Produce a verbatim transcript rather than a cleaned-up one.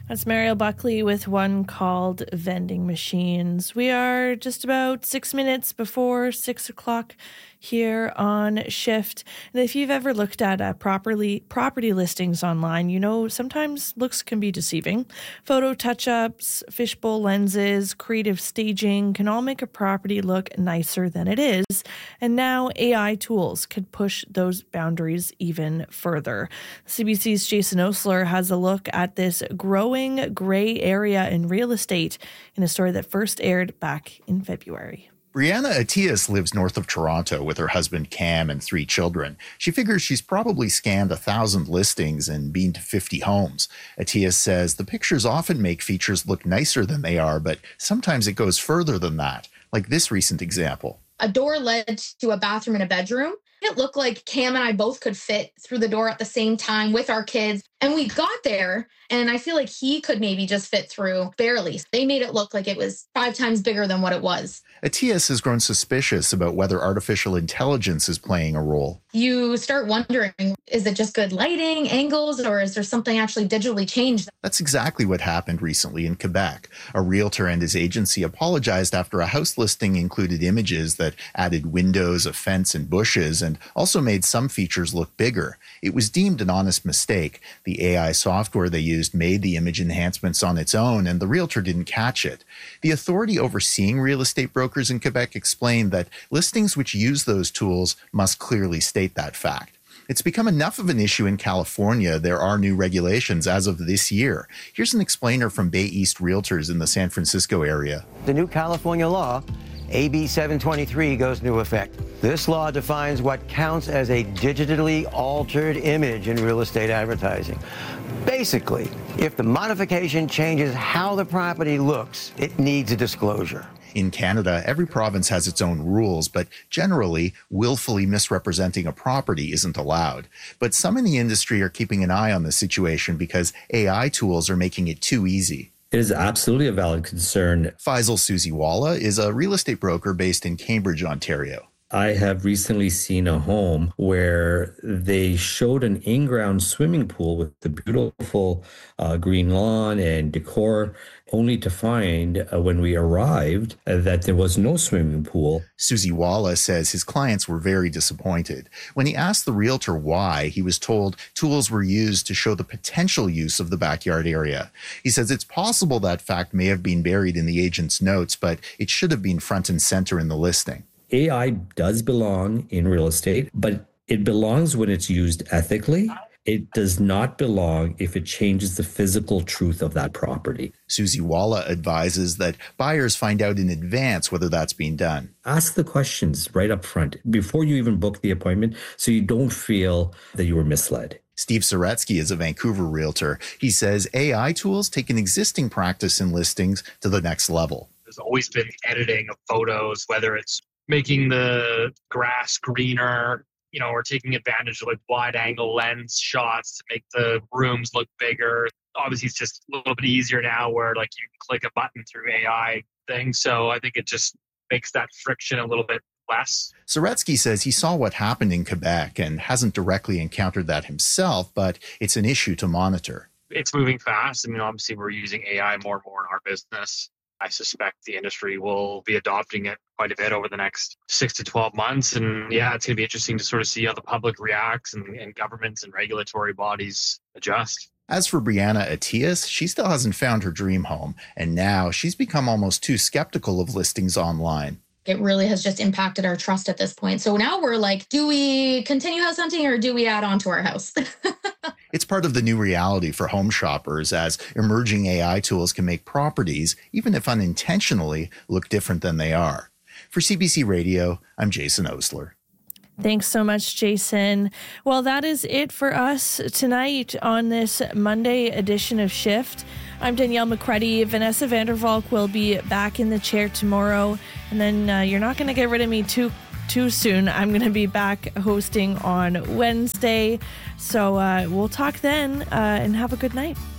That's Mariel Buckley with one called Vending Machines. We are just about six minutes before six o'clock here on Shift. And if you've ever looked at uh, properly property listings online, you know sometimes looks can be deceiving. Photo touch-ups, fishbowl lenses, creative staging can all make a property look nicer than it is. And now A I tools could push those boundaries even further. C B C's Jason Osler has a look at this growing gray area in real estate in a story that first aired back in February. Brianna Atias lives north of Toronto with her husband Cam and three children. She figures she's probably scanned a thousand listings and been to fifty homes. Atias says the pictures often make features look nicer than they are, but sometimes it goes further than that, like this recent example. A door led to a bathroom and a bedroom. It looked like Cam and I both could fit through the door at the same time with our kids. And we got there, and I feel like he could maybe just fit through barely. They made it look like it was five times bigger than what it was. Atias has grown suspicious about whether artificial intelligence is playing a role. You start wondering, is it just good lighting, angles, or is there something actually digitally changed? That's exactly what happened recently in Quebec. A realtor and his agency apologized after a house listing included images that added windows, a fence, and bushes, and also made some features look bigger. It was deemed an honest mistake. The A I software they used made the image enhancements on its own, and the realtor didn't catch it. The authority overseeing real estate brokers in Quebec explained that listings which use those tools must clearly state that fact. It's become enough of an issue in California. There are new regulations as of this year. Here's an explainer from Bay East Realtors in the San Francisco area. The new California law, A B seven twenty-three, goes into effect. This law defines what counts as a digitally altered image in real estate advertising. Basically, if the modification changes how the property looks, it needs a disclosure. In Canada, every province has its own rules, but generally, willfully misrepresenting a property isn't allowed. But some in the industry are keeping an eye on the situation because A I tools are making it too easy. It is absolutely a valid concern. Faisal Suziwala is a real estate broker based in Cambridge, Ontario. I have recently seen a home where they showed an in-ground swimming pool with the beautiful uh, green lawn and decor, only to find uh, when we arrived uh, that there was no swimming pool. Suziwala says his clients were very disappointed. When he asked the realtor why, he was told tools were used to show the potential use of the backyard area. He says it's possible that fact may have been buried in the agent's notes, but it should have been front and center in the listing. A I does belong in real estate, but it belongs when it's used ethically. It does not belong if it changes the physical truth of that property. Suziwala advises that buyers find out in advance whether that's being done. Ask the questions right up front before you even book the appointment so you don't feel that you were misled. Steve Soretsky is a Vancouver realtor. He says A I tools take an existing practice in listings to the next level. There's always been editing of photos, whether it's making the grass greener, you know, or taking advantage of like wide angle lens shots to make the rooms look bigger. Obviously, it's just a little bit easier now where like you can click a button through A I things. So I think it just makes that friction a little bit less. Soretsky says he saw what happened in Quebec and hasn't directly encountered that himself, but it's an issue to monitor. It's moving fast. I mean, obviously, we're using A I more and more in our business. I suspect the industry will be adopting it quite a bit over the next six to twelve months. And yeah, it's going to be interesting to sort of see how the public reacts and, and governments and regulatory bodies adjust. As for Brianna Atias, she still hasn't found her dream home. And now she's become almost too skeptical of listings online. It really has just impacted our trust at this point. So now we're like, do we continue house hunting or do we add on to our house? It's part of the new reality for home shoppers as emerging A I tools can make properties, even if unintentionally, look different than they are. For C B C Radio, I'm Jason Osler. Thanks so much, Jason. Well, that is it for us tonight on this Monday edition of Shift. I'm Danielle McCruddy. Vanessa Vandervalk will be back in the chair tomorrow. And then uh, you're not going to get rid of me too too soon. I'm going to be back hosting on Wednesday. So uh, we'll talk then uh, and have a good night.